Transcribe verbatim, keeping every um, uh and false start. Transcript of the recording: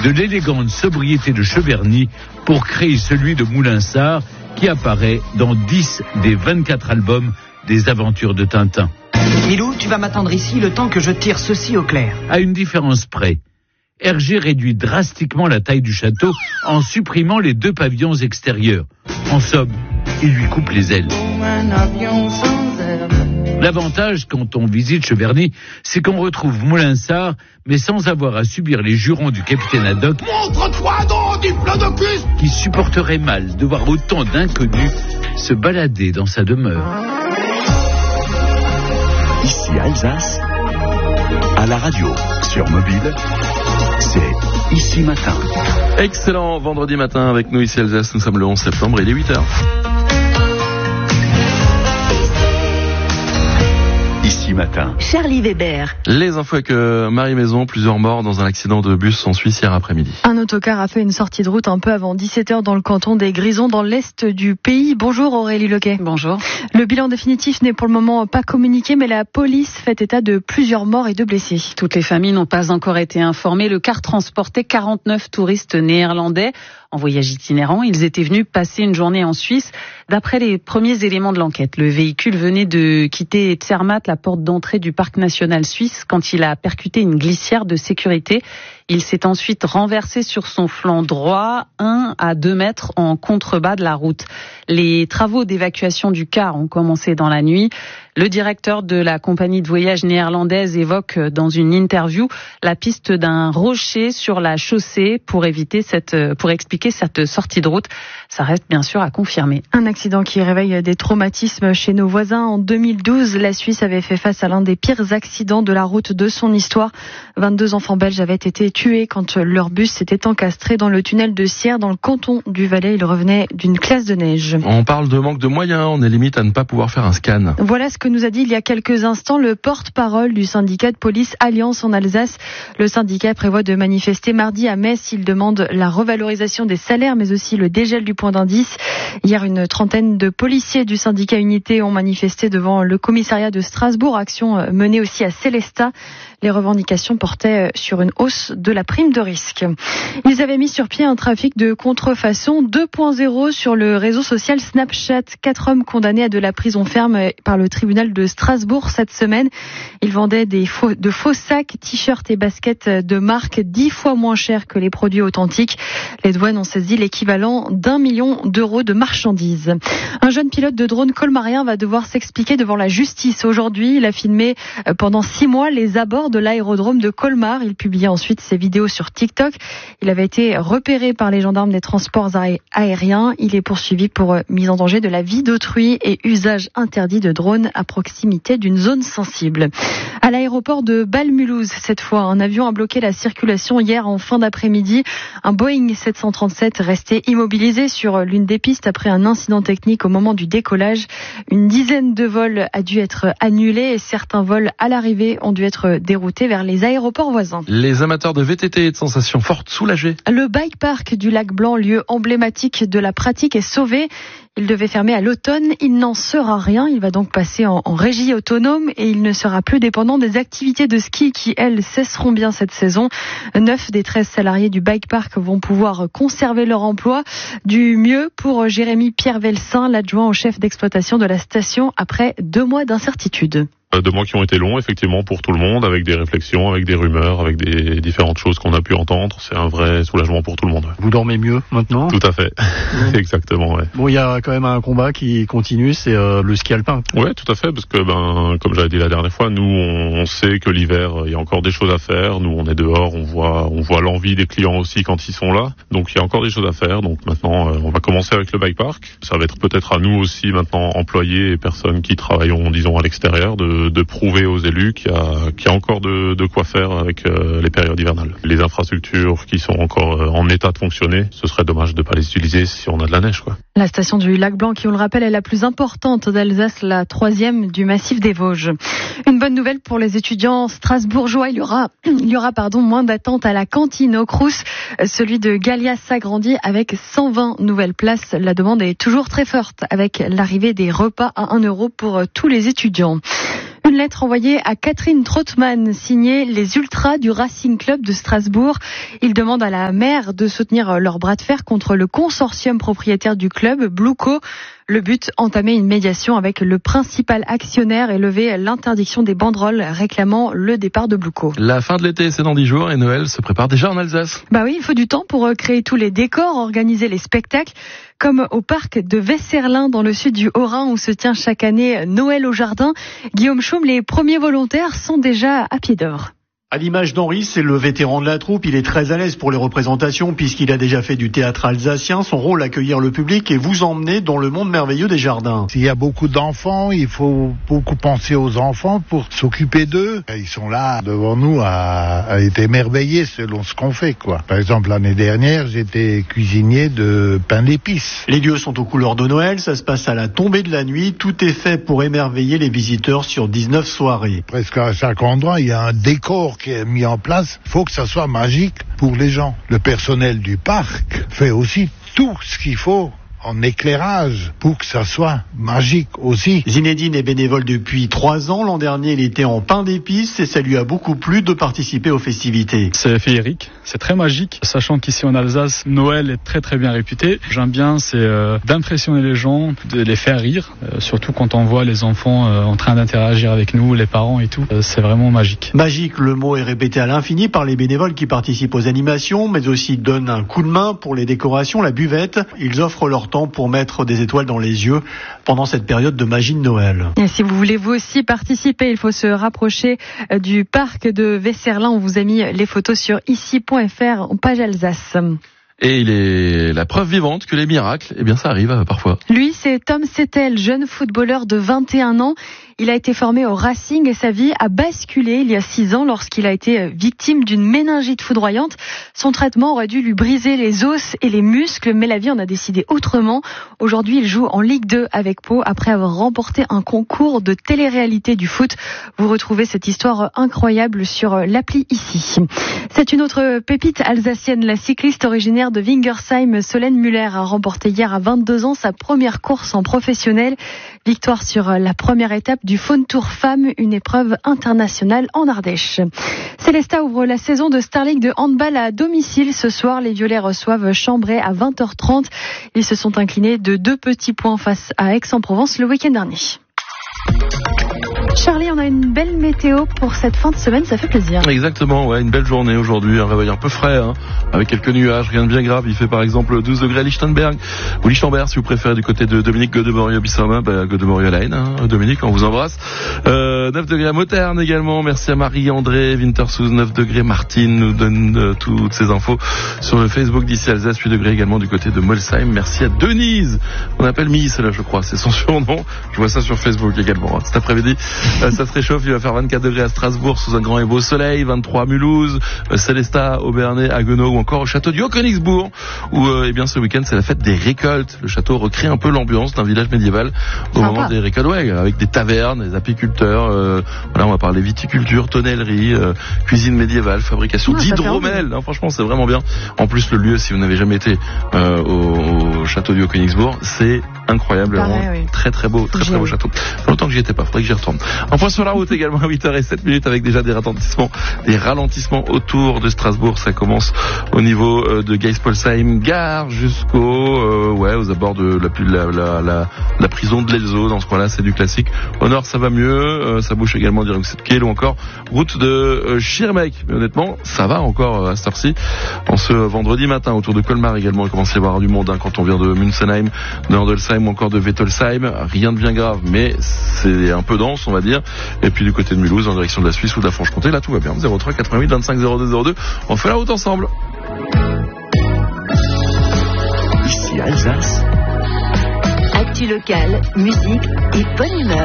de l'élégante sobriété de Cheverny pour créer celui de Moulinsart qui apparaît dans dix des vingt-quatre albums des aventures de Tintin. Milou, tu vas m'attendre ici le temps que je tire ceci au clair. À une différence près, Hergé réduit drastiquement la taille du château en supprimant les deux pavillons extérieurs. En somme, il lui coupe les ailes. L'avantage quand on visite Cheverny, c'est qu'on retrouve Moulinsart, mais sans avoir à subir les jurons du capitaine Haddock. Montre-toi donc, diplodocus, qui supporterait mal de voir autant d'inconnus se balader dans sa demeure. Ici Alsace, à la radio, sur mobile, c'est Ici Matin. Excellent vendredi matin avec nous ici Alsace, nous sommes le onze septembre et il est huit heures. Ici Matin. Charlie Weber. Les infos avec euh, Marie Maison, plusieurs morts dans un accident de bus en Suisse hier après-midi. Un autocar a fait une sortie de route un peu avant dix-sept heures dans le canton des Grisons, dans l'est du pays. Bonjour Aurélie Lequet. Bonjour. Le bilan définitif n'est pour le moment pas communiqué, mais la police fait état de plusieurs morts et de blessés. Toutes les familles n'ont pas encore été informées. Le car transportait quarante-neuf touristes néerlandais en voyage itinérant. Ils étaient venus passer une journée en Suisse. D'après les premiers éléments de l'enquête, le véhicule venait de quitter Zermatt, la porte d'entrée du parc national suisse, quand il a percuté une glissière de sécurité. Il s'est ensuite renversé sur son flanc droit, un à deux mètres en contrebas de la route. Les travaux d'évacuation du car ont commencé dans la nuit. Le directeur de la compagnie de voyage néerlandaise évoque dans une interview la piste d'un rocher sur la chaussée pour éviter cette, pour expliquer cette sortie de route. Ça reste bien sûr à confirmer. Un accident qui réveille des traumatismes chez nos voisins. En deux mille douze, la Suisse avait fait face à l'un des pires accidents de la route de son histoire. vingt-deux enfants belges avaient été tués quand leur bus s'était encastré dans le tunnel de Sierre, dans le canton du Valais. Ils revenaient d'une classe de neige. On parle de manque de moyens, on est limite à ne pas pouvoir faire un scan. Voilà ce que nous a dit il y a quelques instants le porte-parole du syndicat de police Alliance en Alsace. Le syndicat prévoit de manifester mardi à Metz. Il demande la revalorisation des salaires, mais aussi le dégel du point d'indice. Hier, une trentaine de policiers du syndicat Unité ont manifesté devant le commissariat de Strasbourg, action menée aussi à Célestat. Les revendications portaient sur une hausse de la prime de risque. Ils avaient mis sur pied un trafic de contrefaçon deux point zéro sur le réseau social Snapchat. Quatre hommes condamnés à de la prison ferme par le tribunal de Strasbourg cette semaine. Ils vendaient des faux, de faux sacs, t-shirts et baskets de marque dix fois moins chers que les produits authentiques. Les douanes ont saisi l'équivalent d'un million d'euros de marchandises. Un jeune pilote de drone colmarien va devoir s'expliquer devant la justice aujourd'hui. Il a filmé pendant six mois les abords de l'aérodrome de Colmar. Il publiait ensuite ses vidéos sur TikTok. Il avait été repéré par les gendarmes des transports aériens. Il est poursuivi pour mise en danger de la vie d'autrui et usage interdit de drones à proximité d'une zone sensible. À l'aéroport de Bâle-Mulhouse, cette fois, un avion a bloqué la circulation hier en fin d'après-midi. Un Boeing sept cent trente-sept restait immobilisé sur l'une des pistes après un incident technique au moment du décollage. Une dizaine de vols a dû être annulés et certains vols à l'arrivée ont dû être déroutés vers les aéroports voisins. Les amateurs de V T T et de sensations fortes soulagés. Le bike park du Lac Blanc, lieu emblématique de la pratique, est sauvé. Il devait fermer à l'automne, il n'en sera rien. Il va donc passer en, en régie autonome et il ne sera plus dépendant des activités de ski qui, elles, cesseront bien cette saison. Neuf des treize salariés du bike park vont pouvoir conserver leur emploi. Du mieux pour Jérémy Pierre Velsin, l'adjoint au chef d'exploitation de la station, après deux mois d'incertitude. Deux mois qui ont été longs, effectivement, pour tout le monde, avec des réflexions, avec des rumeurs, avec des différentes choses qu'on a pu entendre. C'est un vrai soulagement pour tout le monde. Ouais. Vous dormez mieux maintenant ? Tout à fait, exactement. Ouais. Bon, il y a quand même un combat qui continue, c'est euh, le ski alpin. Ouais, tout à fait, parce que, ben, comme j'avais dit la dernière fois, nous, on sait que l'hiver, il y a encore des choses à faire. Nous, on est dehors, on voit, on voit l'envie des clients aussi quand ils sont là. Donc, il y a encore des choses à faire. Donc, maintenant, on va commencer avec le bike park. Ça va être peut-être à nous aussi, maintenant, employés et personnes qui travaillent, disons, à l'extérieur, de de prouver aux élus qu'il y a, qu'il y a encore de, de quoi faire avec euh, les périodes hivernales. Les infrastructures qui sont encore euh, en état de fonctionner, ce serait dommage de ne pas les utiliser si on a de la neige, quoi. La station du Lac Blanc, qui on le rappelle, est la plus importante d'Alsace, la troisième du massif des Vosges. Une bonne nouvelle pour les étudiants strasbourgeois, il y aura, il y aura pardon, moins d'attente à la cantine au Crous. Celui de Galias s'agrandit avec cent vingt nouvelles places. La demande est toujours très forte avec l'arrivée des repas à un euro pour tous les étudiants. Une lettre envoyée à Catherine Trottmann, signée les Ultras du Racing Club de Strasbourg. Ils demandent à la maire de soutenir leur bras de fer contre le consortium propriétaire du club, Blueco. Le but, entamer une médiation avec le principal actionnaire et lever l'interdiction des banderoles réclamant le départ de Blueco. La fin de l'été, c'est dans dix jours et Noël se prépare déjà en Alsace. Bah oui, il faut du temps pour créer tous les décors, organiser les spectacles, comme au parc de Vesserlin dans le sud du Haut-Rhin où se tient chaque année Noël au jardin. Guillaume Chaume, les premiers volontaires sont déjà à pied d'œuvre. À l'image d'Henri, c'est le vétéran de la troupe. Il est très à l'aise pour les représentations puisqu'il a déjà fait du théâtre alsacien. Son rôle, accueillir le public et vous emmener dans le monde merveilleux des jardins. S'il y a beaucoup d'enfants, il faut beaucoup penser aux enfants pour s'occuper d'eux. Ils sont là devant nous à, à être émerveillés selon ce qu'on fait, quoi. Par exemple, l'année dernière, j'étais cuisinier de pain d'épices. Les lieux sont aux couleurs de Noël. Ça se passe à la tombée de la nuit. Tout est fait pour émerveiller les visiteurs sur dix-neuf soirées. Presque à chaque endroit, il y a un décor qui est mis en place. Il faut que ça soit magique pour les gens. Le personnel du parc fait aussi tout ce qu'il faut en éclairage pour que ça soit magique aussi. Zinedine est bénévole depuis trois ans. L'an dernier, il était en pain d'épices et ça lui a beaucoup plu de participer aux festivités. C'est féerique, c'est très magique, sachant qu'ici en Alsace, Noël est très très bien réputé. J'aime bien, c'est euh, d'impressionner les gens, de les faire rire, euh, surtout quand on voit les enfants euh, en train d'interagir avec nous, les parents et tout. Euh, c'est vraiment magique. Magique, le mot est répété à l'infini par les bénévoles qui participent aux animations, mais aussi donnent un coup de main pour les décorations, la buvette. Ils offrent leur temps pour mettre des étoiles dans les yeux pendant cette période de magie de Noël. Et si vous voulez vous aussi participer, il faut se rapprocher du parc de Vesserlin. On vous a mis les photos sur ici point f r en page Alsace. Et il est la preuve vivante que les miracles, eh bien ça arrive euh, parfois. Lui, c'est Tom Settel, jeune footballeur de vingt et un ans. Il a été formé au Racing et sa vie a basculé il y a six ans lorsqu'il a été victime d'une méningite foudroyante. Son traitement aurait dû lui briser les os et les muscles, mais la vie en a décidé autrement. Aujourd'hui, il joue en Ligue deux avec Pau après avoir remporté un concours de télé-réalité du foot. Vous retrouvez cette histoire incroyable sur l'appli ici. C'est une autre pépite alsacienne, la cycliste originaire de Wingersheim, Solène Muller, a remporté hier à vingt-deux ans sa première course en professionnel. Victoire sur la première étape du Faune Tour Femmes, une épreuve internationale en Ardèche. Célestat ouvre la saison de Star League de handball à domicile. Ce soir, les Violets reçoivent Chambray à vingt heures trente. Ils se sont inclinés de deux petits points face à Aix-en-Provence le week-end dernier. Charlie, on a une belle météo pour cette fin de semaine, ça fait plaisir. Exactement, ouais, une belle journée aujourd'hui, un réveil un peu frais, hein, avec quelques nuages, rien de bien grave. Il fait par exemple douze degrés à Lichtenberg, ou Lichtenberg si vous préférez, du côté de Dominique Godemorio-Bissama, bah, Godemorio-Line, hein, Dominique, on vous embrasse. Euh, neuf degrés à Moterne également, merci à Marie-André, Wintersous, neuf degrés, Martine nous donne euh, toutes ces infos sur le Facebook d'ici Alsace, huit degrés également du côté de Molsheim. Merci à Denise, on appelle Miss là je crois, c'est son surnom, je vois ça sur Facebook également, hein, cet après-midi. Euh, ça se réchauffe, il va faire vingt-quatre degrés à Strasbourg sous un grand et beau soleil, vingt-trois à Mulhouse, euh, Célestat, Aubernais, Haguenau ou encore au château du Haut-Königsbourg où euh, eh bien ce week-end c'est la fête des récoltes. Le château recrée un peu l'ambiance d'un village médiéval au Sympa. moment des récoltes, ouais, avec des tavernes, des apiculteurs, euh, voilà, on va parler viticulture, tonnellerie, euh, cuisine médiévale, fabrication Ouais, d'hydromel, hein, franchement c'est vraiment bien. En plus le lieu, si vous n'avez jamais été euh, au, au château du Haut-Königsbourg, c'est incroyable, Pareil, vraiment, oui. très très beau, très J'ai très beau vu. château. Ça fait longtemps que j'y étais pas, faudrait que j'y retourne. Un point sur la route également à huit heures zéro sept avec déjà des ralentissements, des ralentissements autour de Strasbourg. Ça commence au niveau euh, de Geispolsheim, gare jusqu'au, euh, ouais, aux abords de la, la, la, la, la prison de l'Elzo. Dans ce coin-là, c'est du classique. Au nord, ça va mieux, euh, ça bouge également direction de Kiel ou encore route de euh, Schirmeck. Mais honnêtement, ça va encore euh, à cette heure-ci. En ce vendredi matin, autour de Colmar également, il commence à y avoir du monde hein, quand on vient de Münzenheim, de Handelsheim ou encore de Wettolsheim. Rien de bien grave, mais c'est un peu dense, on va dire. Et puis du côté de Mulhouse, en direction de la Suisse ou de la Franche-Comté, là tout va bien. zéro trois quatre-vingt-huit vingt-cinq zéro deux zéro deux. On fait la route ensemble. Ici Alsace. Actu locale, musique et bonne humeur.